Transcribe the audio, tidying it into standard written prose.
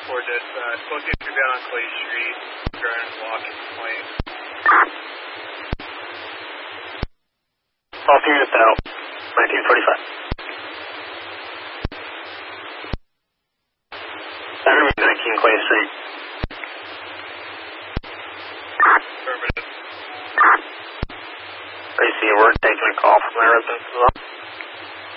report that supposed to be down on Clay Street, Garden Walking Lane. Off unit out, 1945. Enemy 19 Clay Street. Affirmative. I see, we're taking a call from their residence as well.